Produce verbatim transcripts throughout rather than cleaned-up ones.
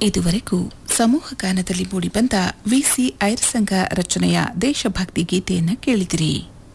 ಇದುವರೆಗೂ ಸಮೂಹ ಗಾನದಲ್ಲಿ ಮೂಡಿಬಂದ ವಿಸಿ ಐರಸಂಗ ರಚನೆಯ ದೇಶಭಕ್ತಿ ಗೀತೆಯನ್ನು ಕೇಳಿದಿರಿ.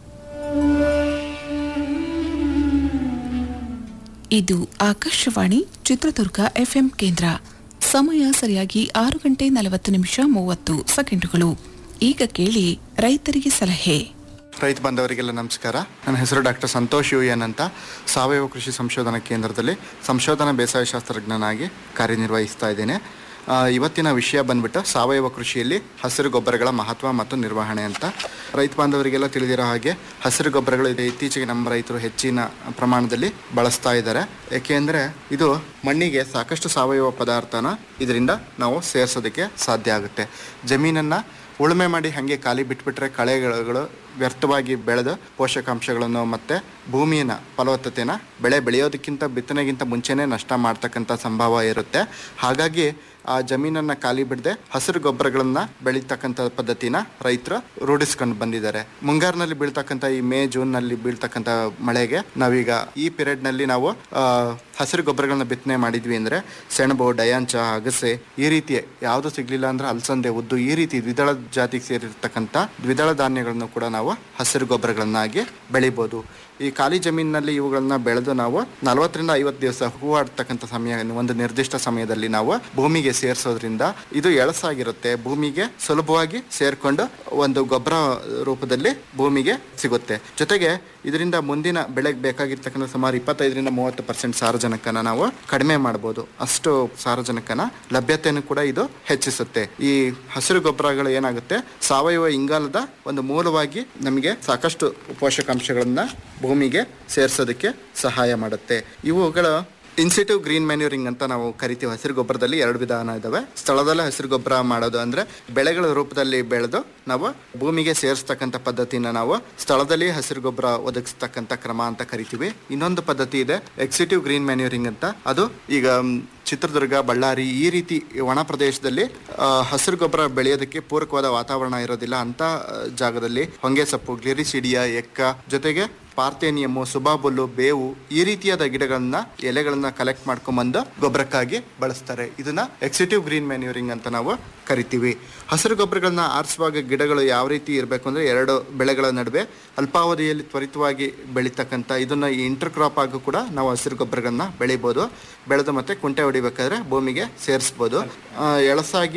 ಇದು ಆಕಾಶವಾಣಿ ಚಿತ್ರದುರ್ಗ ಎಫ್ಎಂ ಕೇಂದ್ರ. ಸಮಯ ಸರಿಯಾಗಿ ಆರು ಗಂಟೆ ನಲವತ್ತು ನಿಮಿಷ ಮೂವತ್ತು ಸೆಕೆಂಡುಗಳು. ಈಗ ಕೇಳಿ ರೈತರಿಗೆ ಸಲಹೆ. ರೈತ ಬಾಂಧವರಿಗೆಲ್ಲ ನಮಸ್ಕಾರ. ನನ್ನ ಹೆಸರು ಡಾಕ್ಟರ್ ಸಂತೋಷ್ ಯು ಎನ್ ಅಂತ. ಸಾವಯವ ಕೃಷಿ ಸಂಶೋಧನಾ ಕೇಂದ್ರದಲ್ಲಿ ಸಂಶೋಧನಾ ಬೇಸಾಯ ಶಾಸ್ತ್ರಜ್ಞನಾಗಿ ಕಾರ್ಯನಿರ್ವಹಿಸ್ತಾ ಇದ್ದೇನೆ. ಇವತ್ತಿನ ವಿಷಯ ಬಂದ್ಬಿಟ್ಟು ಸಾವಯವ ಕೃಷಿಯಲ್ಲಿ ಹಸಿರು ಗೊಬ್ಬರಗಳ ಮಹತ್ವ ಮತ್ತು ನಿರ್ವಹಣೆ ಅಂತ. ರೈತ ಬಾಂಧವರಿಗೆಲ್ಲ ತಿಳಿದಿರೋ ಹಾಗೆ ಹಸಿರು ಗೊಬ್ಬರಗಳು ಇತ್ತೀಚೆಗೆ ನಮ್ಮ ರೈತರು ಹೆಚ್ಚಿನ ಪ್ರಮಾಣದಲ್ಲಿ ಬಳಸ್ತಾ ಇದ್ದಾರೆ. ಏಕೆಂದರೆ ಇದು ಮಣ್ಣಿಗೆ ಸಾಕಷ್ಟು ಸಾವಯವ ಪದಾರ್ಥನ ಇದರಿಂದ ನಾವು ಸೇರಿಸೋದಕ್ಕೆ ಸಾಧ್ಯ ಆಗುತ್ತೆ. ಜಮೀನನ್ನು ಉಳುಮೆ ಮಾಡಿ ಹಾಗೆ ಖಾಲಿ ಬಿಟ್ಬಿಟ್ರೆ ಕಳೆಗಳು ವ್ಯರ್ಥವಾಗಿ ಬೆಳೆದು ಪೋಷಕಾಂಶಗಳನ್ನು ಮತ್ತು ಭೂಮಿಯ ಫಲವತ್ತತೆನ ಬೆಳೆ ಬೆಳೆಯೋದಕ್ಕಿಂತ ಬಿತ್ತನೆಗಿಂತ ಮುಂಚೆನೇ ನಷ್ಟ ಮಾಡ್ತಕ್ಕಂಥ ಸಂಭವ ಇರುತ್ತೆ. ಹಾಗಾಗಿ ಆ ಜಮೀನನ್ನು ಖಾಲಿ ಬಿಡದೆ ಹಸಿರು ಗೊಬ್ಬರಗಳನ್ನು ಬೆಳೀತಕ್ಕಂಥ ಪದ್ಧತಿನ ರೈತರು ರೂಢಿಸ್ಕೊಂಡು ಬಂದಿದ್ದಾರೆ. ಮುಂಗಾರಿನಲ್ಲಿ ಬೀಳ್ತಕ್ಕಂಥ ಈ ಮೇ ಜೂನ್ನಲ್ಲಿ ಬೀಳ್ತಕ್ಕಂಥ ಮಳೆಗೆ ನಾವೀಗ ಈ ಪೀರಿಯಡ್ನಲ್ಲಿ ನಾವು ಹಸಿರು ಗೊಬ್ಬರಗಳನ್ನ ಬಿತ್ತನೆ ಮಾಡಿದ್ವಿ ಅಂದರೆ ಸೆಣಬು, ಡಯಾಂಚ, ಅಗಸೆ ಈ ರೀತಿ ಯಾವುದು ಸಿಗಲಿಲ್ಲ ಅಂದ್ರೆ ಅಲಸಂದೆ, ಉದ್ದು ಈ ರೀತಿ ದ್ವಿದಳ ಜಾತಿಗೆ ಸೇರಿರ್ತಕ್ಕಂಥ ದ್ವಿದಳ ಧಾನ್ಯಗಳನ್ನು ಕೂಡ ನಾವು ಹಸಿರು ಗೊಬ್ಬರಗಳನ್ನಾಗಿ ಬೆಳಿಬೋದು. ಈ ಖಾಲಿ ಜಮೀನಿನಲ್ಲಿ ಇವುಗಳನ್ನ ಬೆಳೆದು ನಾವು ನಲವತ್ತರಿಂದ ಐವತ್ತು ದಿವಸ ಹೂವಾಡ್ತಕ್ಕಂಥ ಸಮಯ ಒಂದು ನಿರ್ದಿಷ್ಟ ಸಮಯದಲ್ಲಿ ನಾವು ಭೂಮಿಗೆ ಸೇರಿಸೋದ್ರಿಂದ ಇದು ಎಳಸಾಗಿರುತ್ತೆ. ಭೂಮಿಗೆ ಸುಲಭವಾಗಿ ಸೇರ್ಕೊಂಡು ಒಂದು ಗೊಬ್ಬರ ರೂಪದಲ್ಲಿ ಭೂಮಿಗೆ ಸಿಗುತ್ತೆ. ಜೊತೆಗೆ ಇದರಿಂದ ಮುಂದಿನ ಬೆಳೆಗೆ ಬೇಕಾಗಿರ್ತಕ್ಕಂಥ ಸುಮಾರು ಇಪ್ಪತ್ತೈದರಿಂದ ಮೂವತ್ತು ಪರ್ಸೆಂಟ್ ಸಾರಜನಕನ ನಾವು ಕಡಿಮೆ ಮಾಡ್ಬೋದು. ಅಷ್ಟು ಸಾರಜನಕನ ಲಭ್ಯತೆಯನ್ನು ಕೂಡ ಇದು ಹೆಚ್ಚಿಸುತ್ತೆ. ಈ ಹಸಿರು ಗೊಬ್ಬರಗಳು ಏನಾಗುತ್ತೆ, ಸಾವಯವ ಇಂಗಾಲದ ಒಂದು ಮೂಲವಾಗಿ ನಮಗೆ ಸಾಕಷ್ಟು ಪೋಷಕಾಂಶಗಳನ್ನ ಭೂಮಿಗೆ ಸೇರಿಸೋದಕ್ಕೆ ಸಹಾಯ ಮಾಡುತ್ತೆ. ಇವುಗಳ ಇನ್ಸಿಟಿವ್ ಗ್ರೀನ್ ಮ್ಯಾನ್ಯೂರಿಂಗ್ ಅಂತ ನಾವು ಕರಿತೀವಿ. ಹಸಿರು ಗೊಬ್ಬರದಲ್ಲಿ ಎರಡು ವಿಧಾನ ಇದಾವೆ. ಸ್ಥಳದಲ್ಲೇ ಹಸಿರು ಗೊಬ್ಬರ ಮಾಡೋದು ಅಂದ್ರೆ ಬೆಳೆಗಳ ರೂಪದಲ್ಲಿ ಬೆಳೆದು ನಾವು ಭೂಮಿಗೆ ಸೇರಿಸ್ತಕ್ಕಂಥ ಪದ್ಧತಿನ ನಾವು ಸ್ಥಳದಲ್ಲಿ ಹಸಿರು ಗೊಬ್ಬರ ಒದಗಿಸ್ತಕ್ಕಂಥ ಕ್ರಮ ಅಂತ ಕರಿತೀವಿ. ಇನ್ನೊಂದು ಪದ್ಧತಿ ಇದೆ ಎಕ್ಸಿಟಿವ್ ಗ್ರೀನ್ ಮ್ಯಾನ್ಯೂರಿಂಗ್ ಅಂತ. ಅದು ಈಗ ಚಿತ್ರದುರ್ಗ, ಬಳ್ಳಾರಿ ಈ ರೀತಿ ಒಣ ಪ್ರದೇಶದಲ್ಲಿ ಹಸಿರು ಗೊಬ್ಬರ ಬೆಳೆಯೋದಕ್ಕೆ ಪೂರಕವಾದ ವಾತಾವರಣ ಇರೋದಿಲ್ಲ ಅಂತ ಜಾಗದಲ್ಲಿ ಹೊಂಗೆ ಸೊಪ್ಪು, ಗ್ಲಿರಿಸಿಡಿಯಾ, ಎಕ್ಕ ಜೊತೆಗೆ ಪಾರ್ಥೇನಿಯಮ್ಮು, ಸುಬಾಬುಲ್ಲು, ಬೇವು ಈ ರೀತಿಯಾದ ಗಿಡಗಳನ್ನ ಎಲೆಗಳನ್ನ ಕಲೆಕ್ಟ್ ಮಾಡ್ಕೊಂಡ್ಬಂದು ಗೊಬ್ಬರಕ್ಕಾಗಿ ಬಳಸ್ತಾರೆ. ಇದನ್ನ ಎಕ್ಸಿಟಿವ್ ಗ್ರೀನ್ ಮ್ಯಾನ್ಯೂರಿಂಗ್ ಅಂತ ನಾವು ಕರಿತೀವಿ. ಹಸಿರು ಗೊಬ್ಬರಗಳನ್ನ ಆರಿಸುವಾಗ ಗಿಡಗಳು ಯಾವ ರೀತಿ ಇರಬೇಕು ಅಂದ್ರೆ ಎರಡು ಬೆಳೆಗಳ ನಡುವೆ ಅಲ್ಪಾವಧಿಯಲ್ಲಿ ತ್ವರಿತವಾಗಿ ಬೆಳೀತಕ್ಕಂಥ ಇದನ್ನ ಇಂಟರ್ ಕ್ರಾಪ್ ಆಗಿ ಕೂಡ ನಾವು ಹಸಿರು ಗೊಬ್ಬರಗಳನ್ನ ಬೆಳಿಬೋದು. ಬೆಳೆದು ಮತ್ತೆ ಕುಂಟೆ ಹೊಡಿಬೇಕಾದ್ರೆ ಭೂಮಿಗೆ ಸೇರಿಸ್ಬೋದು. ಎಳಸಾಗಿ